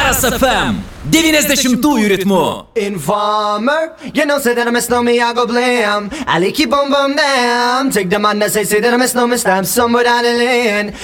Geras FM 90-ųjų ritmu. Informer, you know, say that I miss no me, I go blam. I keep on bum down. Take the man that say that I miss no me, stamp somewhere down the lane.